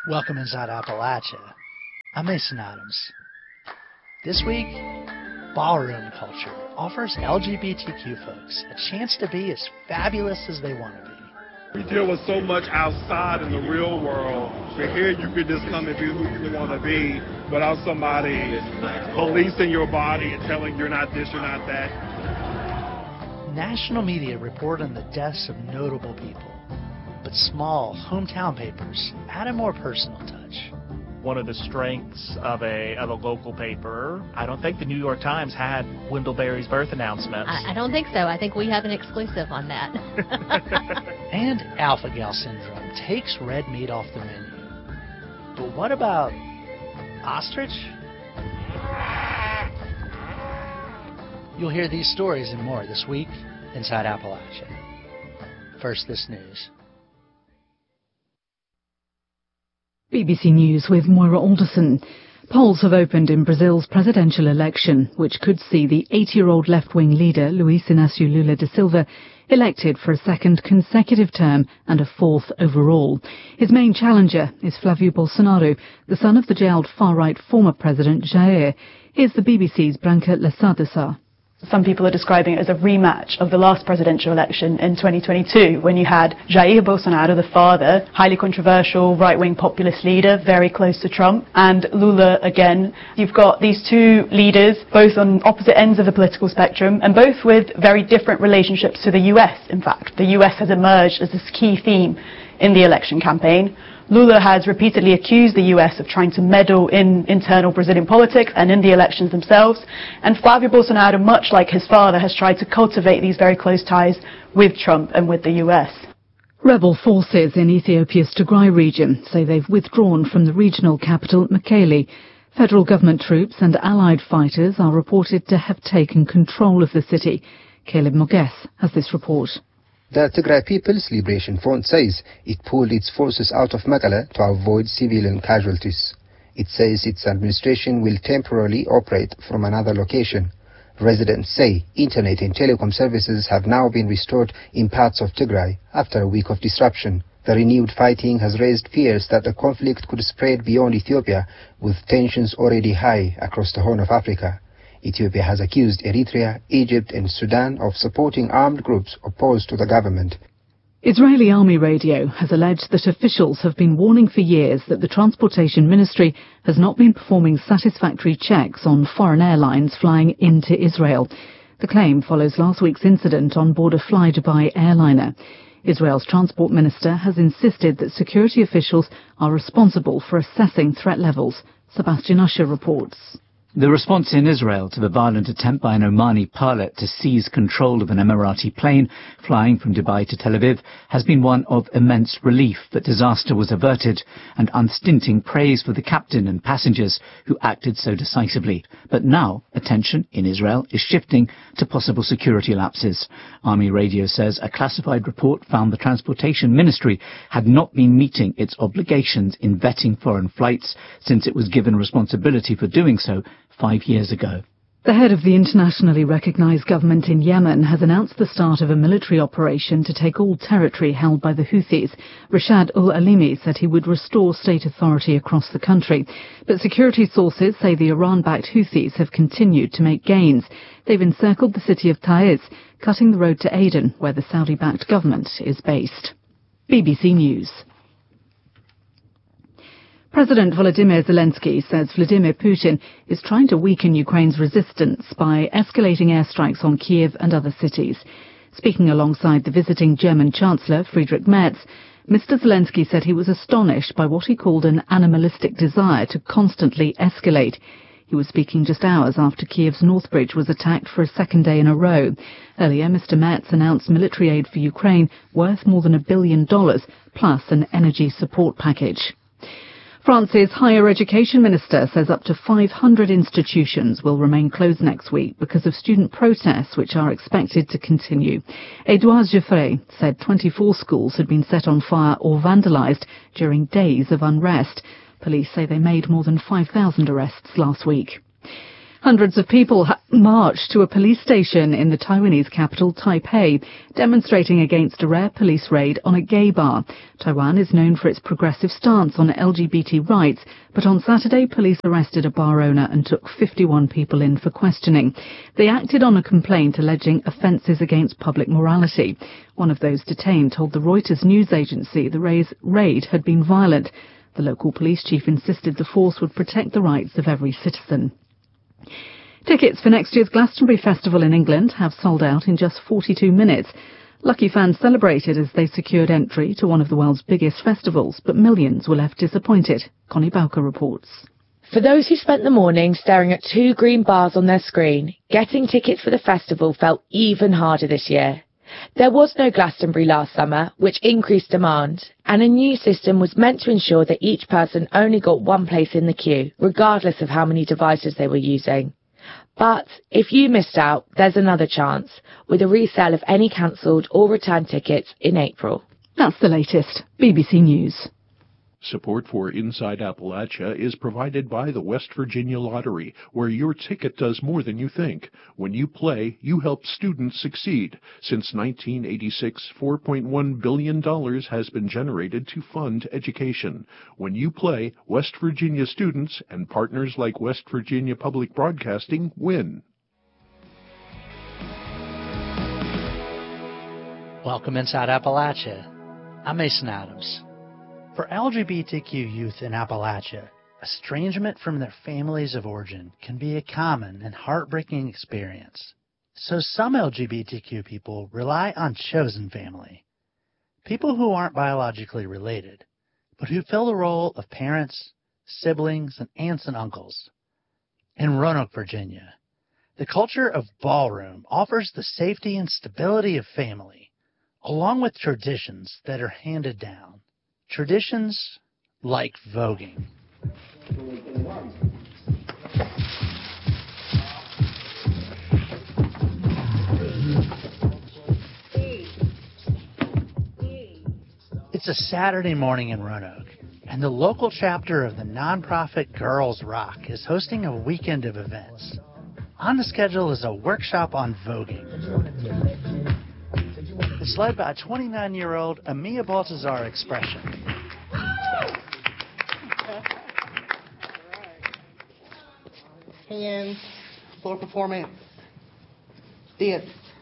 Welcome inside Appalachia. I'm Mason Adams. This week, ballroom culture offers LGBTQ folks a chance to be as fabulous as they want to be. We deal with so much outside in the real world, but here you can just come and be who you want to be without somebody policing your body and telling you're not this, you're not that. National media report on the deaths of notable people, but small hometown papers add a more personal touch. One of the strengths of a local paper, I don't think the New York Times had Wendell Berry's birth announcement. I don't think so. I think we have an exclusive on that. And alpha-gal syndrome takes red meat off the menu. But what about ostrich? You'll hear these stories and more this week inside Appalachia. First, this news. BBC News with Moira Alderson. Polls have opened in Brazil's presidential election, which could see the 80-year-old left-wing leader, Luiz Inácio Lula da Silva, elected for a second consecutive term and a fourth overall. His main challenger is Flávio Bolsonaro, the son of the jailed far-right former president Jair. Here's the BBC's Branca Lassadasa. Some people are describing it as a rematch of the last presidential election in 2022, when you had Jair Bolsonaro, the father, highly controversial right-wing populist leader, very close to Trump, and Lula again. You've got these two leaders, both on opposite ends of the political spectrum, and both with very different relationships to the US, in fact. The US has emerged as this key theme in the election campaign. Lula has repeatedly accused the US of trying to meddle in internal Brazilian politics and in the elections themselves. And Flávio Bolsonaro, much like his father, has tried to cultivate these very close ties with Trump and with the US. Rebel forces in Ethiopia's Tigray region say they've withdrawn from the regional capital, Mekelle. Federal government troops and allied fighters are reported to have taken control of the city. Caleb Moges has this report. The Tigray People's Liberation Front says it pulled its forces out of Mekelle to avoid civilian casualties. It says its administration will temporarily operate from another location. Residents say internet and telecom services have now been restored in parts of Tigray after a week of disruption. The renewed fighting has raised fears that the conflict could spread beyond Ethiopia, with tensions already high across the Horn of Africa. Ethiopia has accused Eritrea, Egypt and Sudan of supporting armed groups opposed to the government. Israeli Army Radio has alleged that officials have been warning for years that the Transportation Ministry has not been performing satisfactory checks on foreign airlines flying into Israel. The claim follows last week's incident on board a Fly Dubai airliner. Israel's Transport Minister has insisted that security officials are responsible for assessing threat levels. Sebastian Usher reports. The response in Israel to the violent attempt by an Omani pilot to seize control of an Emirati plane flying from Dubai to Tel Aviv has been one of immense relief that disaster was averted and unstinting praise for the captain and passengers who acted so decisively. But now attention in Israel is shifting to possible security lapses. Army Radio says a classified report found the Transportation Ministry had not been meeting its obligations in vetting foreign flights since it was given responsibility for doing so 5 years ago. The head of the internationally recognised government in Yemen has announced the start of a military operation to take all territory held by the Houthis. Rashad al-Alimi said he would restore state authority across the country. But security sources say the Iran-backed Houthis have continued to make gains. They've encircled the city of Taiz, cutting the road to Aden, where the Saudi-backed government is based. BBC News. President Volodymyr Zelensky says Vladimir Putin is trying to weaken Ukraine's resistance by escalating airstrikes on Kiev and other cities. Speaking alongside the visiting German Chancellor, Friedrich Merz, Mr. Zelensky said he was astonished by what he called an animalistic desire to constantly escalate. He was speaking just hours after Kiev's North Bridge was attacked for a second day in a row. Earlier, Mr. Merz announced military aid for Ukraine worth more than $1 billion, plus an energy support package. France's higher education minister says up to 500 institutions will remain closed next week because of student protests which are expected to continue. Edouard Geoffrey said 24 schools had been set on fire or vandalised during days of unrest. Police say they made more than 5,000 arrests last week. Hundreds of people marched to a police station in the Taiwanese capital, Taipei, demonstrating against a rare police raid on a gay bar. Taiwan is known for its progressive stance on LGBT rights, but on Saturday, police arrested a bar owner and took 51 people in for questioning. They acted on a complaint alleging offences against public morality. One of those detained told the Reuters news agency the raid had been violent. The local police chief insisted the force would protect the rights of every citizen. Tickets for next year's Glastonbury Festival in England have sold out in just 42 minutes. Lucky fans celebrated as they secured entry to one of the world's biggest festivals, but millions were left disappointed. Connie Bowker reports. For those who spent the morning staring at 2 green bars on their screen, getting tickets for the festival felt even harder this year. There was no Glastonbury last summer, which increased demand, and a new system was meant to ensure that each person only got one place in the queue, regardless of how many devices they were using. But if you missed out, there's another chance, with a resale of any cancelled or returned tickets in April. That's the latest. BBC News. Support for Inside Appalachia is provided by the West Virginia Lottery, where your ticket does more than you think. When you play, you help students succeed. Since 1986, $4.1 billion has been generated to fund education. When you play, West Virginia students and partners like West Virginia Public Broadcasting win. Welcome Inside Appalachia. I'm Mason Adams. For LGBTQ youth in Appalachia, estrangement from their families of origin can be a common and heartbreaking experience. So some LGBTQ people rely on chosen family, people who aren't biologically related, but who fill the role of parents, siblings, and aunts and uncles. In Roanoke, Virginia, the culture of ballroom offers the safety and stability of family, along with traditions that are handed down. Traditions like voguing. It's a Saturday morning in Roanoke, and the local chapter of the nonprofit Girls Rock is hosting a weekend of events. On the schedule is a workshop on voguing. It's led by 29-year-old Amia Baltazar Expression. Hands, floor performance, dance,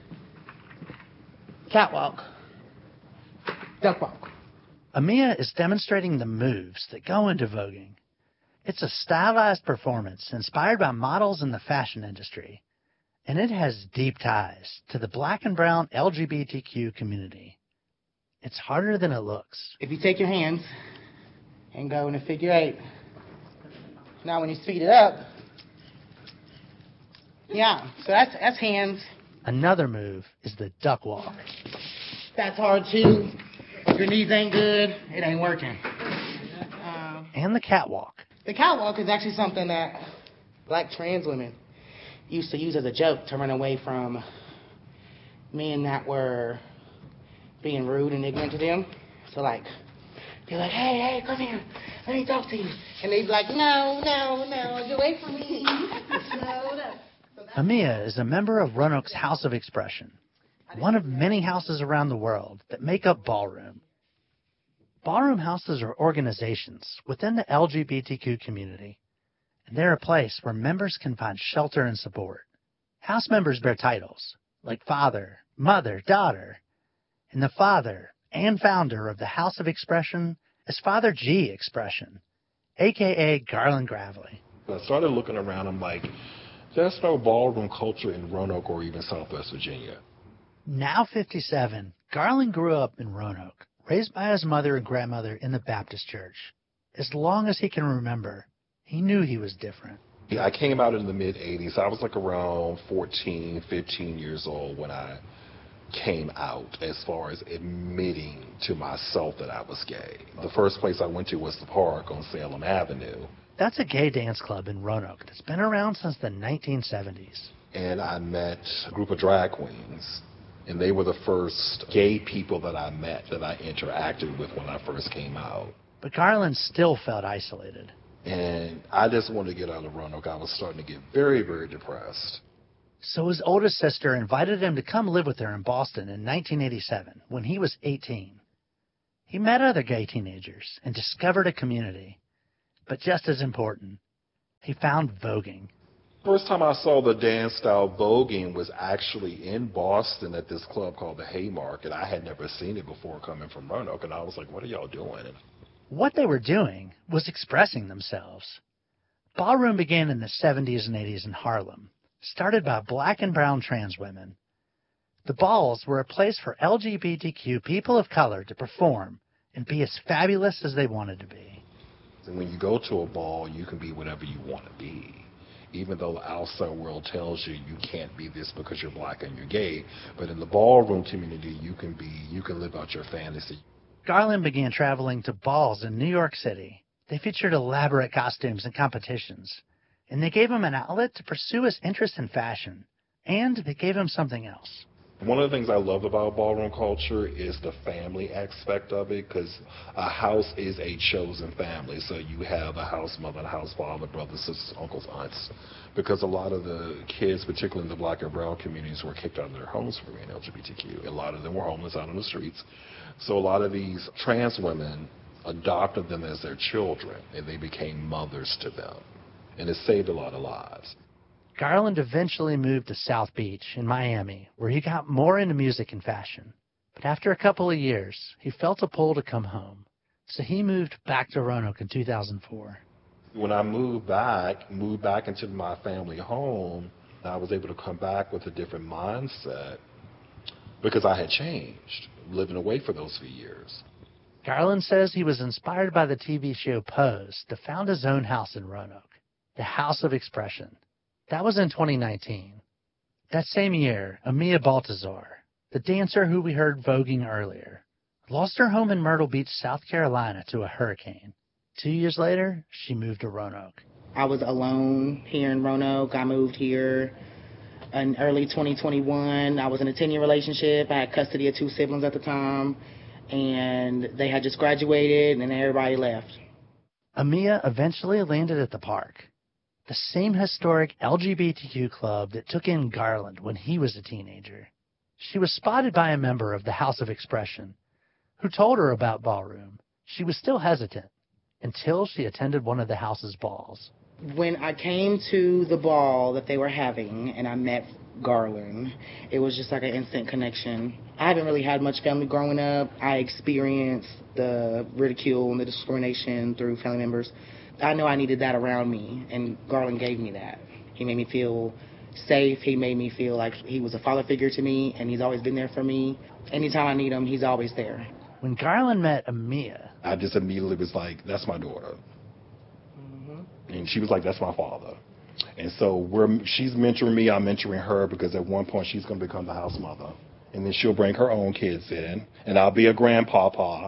catwalk, duck walk. Amia is demonstrating the moves that go into voguing. It's a stylized performance inspired by models in the fashion industry, and it has deep ties to the black and brown LGBTQ community. It's harder than it looks. If you take your hands and go in a figure 8, now when you speed it up, yeah, so that's hands. Another move is the duck walk. That's hard too. If your knees ain't good, it ain't working. And the catwalk. The catwalk is actually something that black trans women used to use as a joke to run away from men that were being rude and ignorant to them. So like, they're like, hey, come here, let me talk to you. And they'd be like, no, get away from me. No. Amia is a member of Roanoke's House of Expression, one of many houses around the world that make up Ballroom. Ballroom houses are organizations within the LGBTQ community, and they're a place where members can find shelter and support. House members bear titles like father, mother, daughter, and the father and founder of the House of Expression is Father G. Expression, a.k.a. Garland Gravely. I started looking around, I'm like, there's no ballroom culture in Roanoke or even Southwest Virginia. Now 57, Garland grew up in Roanoke, raised by his mother and grandmother in the Baptist church. As long as he can remember, he knew he was different. I came out in the mid-'80s. I was like around 14, 15 years old when I came out as far as admitting to myself that I was gay. The first place I went to was the park on Salem Avenue. That's a gay dance club in Roanoke that's been around since the 1970s. And I met a group of drag queens. And they were the first gay people that I met, that I interacted with when I first came out. But Garland still felt isolated. And I just wanted to get out of Roanoke. I was starting to get very, very depressed. So his oldest sister invited him to come live with her in Boston in 1987 when he was 18. He met other gay teenagers and discovered a community. But just as important, he found voguing. First time I saw the dance style voguing was actually in Boston at this club called the Haymarket. I had never seen it before coming from Roanoke, and I was like, what are y'all doing? What they were doing was expressing themselves. Ballroom began in the 70s and 80s in Harlem, started by black and brown trans women. The balls were a place for LGBTQ people of color to perform and be as fabulous as they wanted to be. And when you go to a ball, you can be whatever you want to be. Even though the outside world tells you you can't be this because you're black and you're gay, but in the ballroom community, you can live out your fantasy. Garland began traveling to balls in New York City. They featured elaborate costumes and competitions, and they gave him an outlet to pursue his interest in fashion, and they gave him something else. One of the things I love about ballroom culture is the family aspect of it, because a house is a chosen family. So you have a house mother, a house father, brothers, sisters, uncles, aunts. Because a lot of the kids, particularly in the black and brown communities, were kicked out of their homes for being LGBTQ. A lot of them were homeless out on the streets. So a lot of these trans women adopted them as their children, and they became mothers to them. And it saved a lot of lives. Garland eventually moved to South Beach in Miami, where he got more into music and fashion. But after a couple of years, he felt a pull to come home. So he moved back to Roanoke in 2004. When I moved back into my family home, I was able to come back with a different mindset because I had changed, living away for those few years. Garland says he was inspired by the TV show Pose to found his own house in Roanoke, the House of Expression. That was in 2019. That same year, Amia Baltazar, the dancer who we heard voguing earlier, lost her home in Myrtle Beach, South Carolina to a hurricane. 2 years later, she moved to Roanoke. I was alone here in Roanoke. I moved here in early 2021. I was in a 10-year relationship. I had custody of 2 siblings at the time, and they had just graduated, and everybody left. Amia eventually landed at the Park, the same historic LGBTQ club that took in Garland when he was a teenager. She was spotted by a member of the House of Expression, who told her about ballroom. She was still hesitant until she attended one of the house's balls. When I came to the ball that they were having and I met Garland, it was just like an instant connection. I haven't really had much family growing up. I experienced the ridicule and the discrimination through family members. I know I needed that around me, and Garland gave me that. He made me feel safe. He made me feel like he was a father figure to me, and he's always been there for me. Anytime I need him, he's always there. When Garland met Amia, I just immediately was like, that's my daughter. And she was like, that's my father. And so she's mentoring me, I'm mentoring her, because at one point she's going to become the house mother. And then she'll bring her own kids in, and I'll be a grandpapa.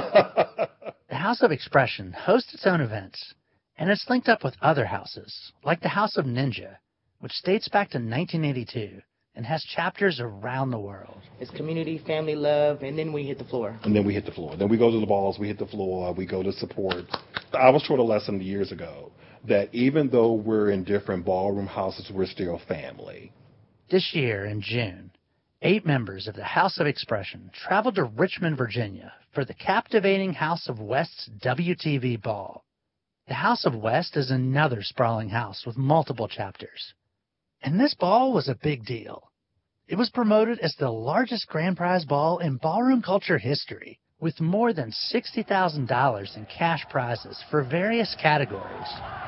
The House of Expression hosts its own events, and it's linked up with other houses, like the House of Ninja, which dates back to 1982 and has chapters around the world. It's community, family, love, and then we hit the floor. And then we hit the floor. Then we go to the balls, we hit the floor, we go to support. I was taught a lesson years ago that even though we're in different ballroom houses, we're still family. This year, in June, 8 members of the House of Expression traveled to Richmond, Virginia for the captivating House of West's WTV Ball. The House of West is another sprawling house with multiple chapters. And this ball was a big deal. It was promoted as the largest grand prize ball in ballroom culture history, with more than $60,000 in cash prizes for various categories.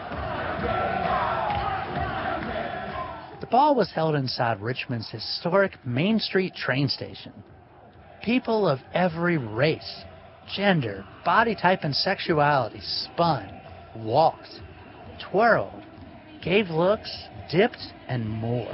The ball was held inside Richmond's historic Main Street train station. People of every race, gender, body type, and sexuality spun, walked, twirled, gave looks, dipped, and more.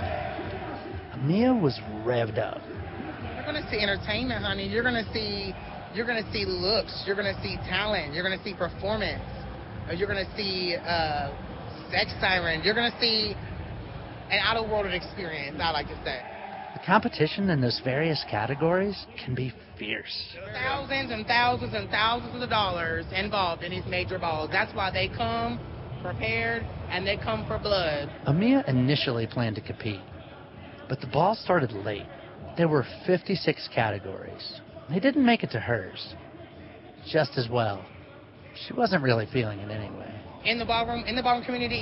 Amia was revved up. You're going to see entertainment, honey. You're going to see looks. You're going to see talent. You're going to see performance. You're going to see sex siren. You're going to see an out-of-world experience, I like to say. The competition in those various categories can be fierce. Thousands and thousands and thousands of dollars involved in these major balls. That's why they come prepared and they come for blood. Amia initially planned to compete, but the ball started late. There were 56 categories. They didn't make it to hers. Just as well. She wasn't really feeling it anyway. In the ballroom community,